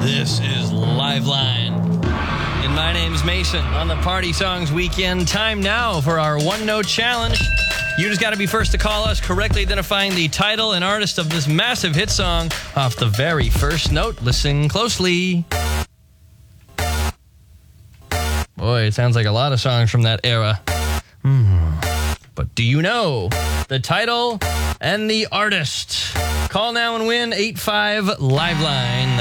This is Liveline. And my name's Mason on the Party Songs Weekend. Time now for our one-note challenge. You just got to be first to call us, correctly identifying the title and artist of this massive hit song off the very first note. Listen closely. Boy, it sounds like a lot of songs from that era. But do you know the title and the artist? Call now and win 85 Liveline.